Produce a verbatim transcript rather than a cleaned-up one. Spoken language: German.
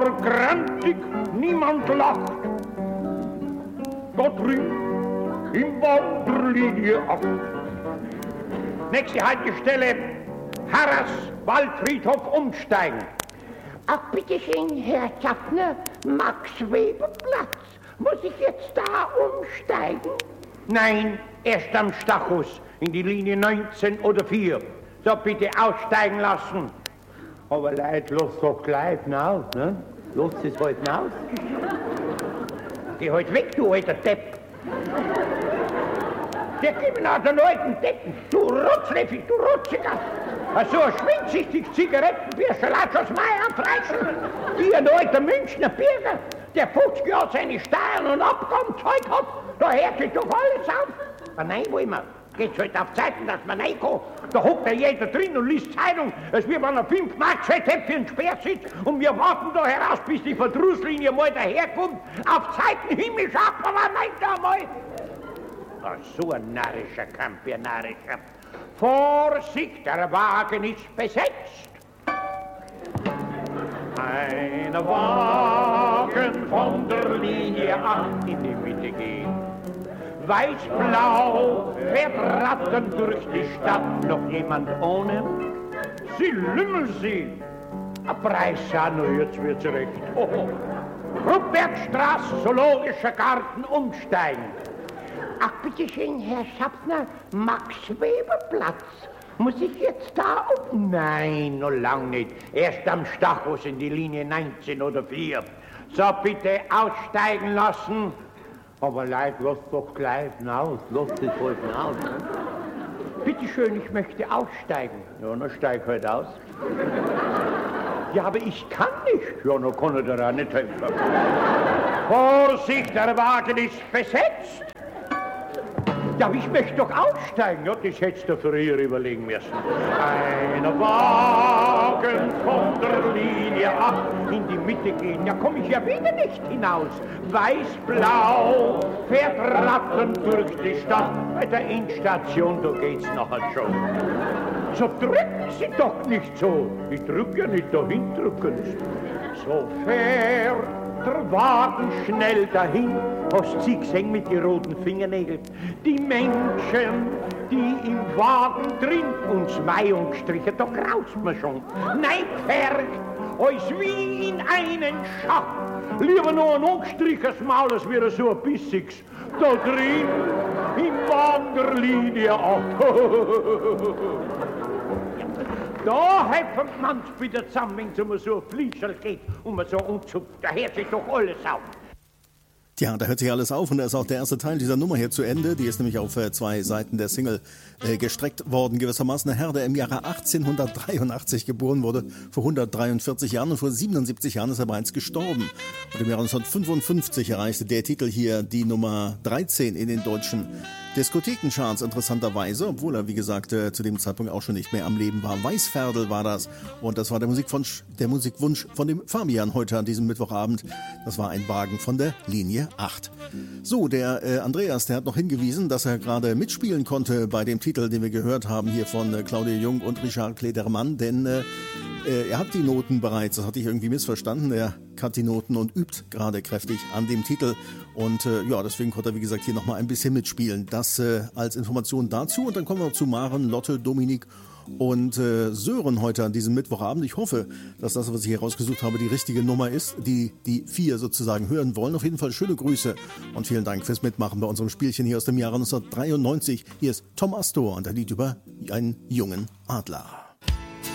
war grantig, niemand lacht. Dort drüben im Wanderlinie acht. Nächste Haltestelle, Harras, Waldfriedhof umsteigen. Ach, bitteschön, Herr Schaffner, Max-Weber-Platz. Muss ich jetzt da umsteigen? Nein, erst am Stachus, in die Linie neunzehn oder vier. So, bitte aussteigen lassen. Aber Leute, los doch gleich hinaus, ne? Los es halt hinaus. Geh halt weg, du alter Depp. Der gibt mir den alten Deppen. Du Rotzleffig, du Rotziger. So ein schwindsüchtig Zigarettenbürscher, Latschos Meier, Freischel. Wie ein alter Münchner Bürger, der fünfzig Jahre seine Steuern und Abgaben gezahlt hat. Da hört sich doch alles auf. Aber nein, wollen wir. Geht's halt auf Zeiten, dass man reinkommt. Da hockt ja jeder drin und liest Zeitung, als wir wenn er fünf Mark Zeit hätte für einen Sperrsitz. Und wir warten da heraus, bis die Verdrusslinie mal daherkommt. Auf Zeiten Himmel schaut man mal da mal. Oh, so ein narrischer Kampf, ein narrischer. Vorsicht, der Wagen ist besetzt. Ein Wagen von der Linie acht in die Mitte geht. Weiß-blau fährt Ratten durch die Stadt. Noch jemand ohne? Sie lümmeln sie. Ein Preis, nur jetzt wird's recht. Oh, oh. Ruppbergstraße, Zoologischer Garten, umsteigen. Ach, bitteschön, Herr Schaffner, Max-Weber-Platz. Muss ich jetzt da um? Nein, noch lang nicht. Erst am Stachus in die Linie neunzehn oder vier. So, bitte aussteigen lassen. Aber Leute, lass doch gleich hinaus. Lass das halt hinaus. Ne? Bitte schön, ich möchte aussteigen. Ja, dann steig halt aus. Ja, aber ich kann nicht. Ja, dann kann ich dir auch nicht helfen. Vorsicht, der Wagen ist besetzt. Ja, aber ich möchte doch aussteigen. Ja, das hättest du früher überlegen müssen. Ein Wagen von der Linie acht in die Mitte gehen. Ja, komme ich ja wieder nicht hinaus. Weiß-blau fährt Ratten durch die Stadt. Bei der Endstation, da geht's nachher schon. So drücken Sie doch nicht so. Ich drücke ja nicht dahin, drücken Sie. So fährt der Wagen schnell dahin. Hast Sie gesehen mit den roten Fingernägeln? Die Menschen, die im Wagen drin uns Weihung strichen, da graust man schon. Nein, färgt, als wie in einen Schacht. Lieber noch ein angestrichenes Maul, als wäre so ein bissiges. Da drin, in Wanderlinie acht. Da helfen man's wieder zusammen, wenn es um so ein Fließerl geht und man so umzupft. Da hört sich doch alles auf. Tja, da hört sich alles auf und da ist auch der erste Teil dieser Nummer hier zu Ende. Die ist nämlich auf äh, zwei Seiten der Single äh, gestreckt worden. Gewissermaßen ein Herr, der im Jahre achtzehnhundertdreiundachtzig geboren wurde, vor hundertdreiundvierzig Jahren, und vor siebenundsiebzig Jahren ist er bereits gestorben. Und im Jahre neunzehnhundertfünfundfünfzig erreichte der Titel hier die Nummer dreizehn in den deutschen Diskothekencharts, interessanterweise, obwohl er, wie gesagt, äh, zu dem Zeitpunkt auch schon nicht mehr am Leben war. Weißferdl war das, und das war der Musikwunsch, der Musikwunsch von dem Fabian heute an diesem Mittwochabend. Das war ein Wagen von der Linie acht. So, der äh, Andreas, der hat noch hingewiesen, dass er gerade mitspielen konnte bei dem Titel, den wir gehört haben, hier von äh, Claudia Jung und Richard Kledermann, denn äh, äh, er hat die Noten bereits, das hatte ich irgendwie missverstanden, er hat die Noten und übt gerade kräftig an dem Titel, und äh, ja, deswegen konnte er, wie gesagt, hier nochmal ein bisschen mitspielen. Das äh, als Information dazu, und dann kommen wir zu Maren, Lotte, Dominik und äh, Sören heute an diesem Mittwochabend. Ich hoffe, dass das, was ich hier rausgesucht habe, die richtige Nummer ist, die die vier sozusagen hören wollen. Auf jeden Fall schöne Grüße und vielen Dank fürs Mitmachen bei unserem Spielchen hier aus dem Jahre neunzehnhundertdreiundneunzig. Hier ist Tom Astor und ein Lied über einen jungen Adler.